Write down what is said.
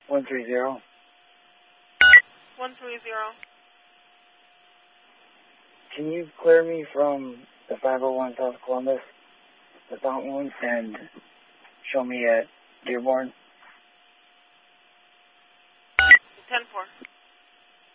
130. 130. Can you clear me from the 501 South Columbus, the Fountain, and show me at Dearborn? 10-4.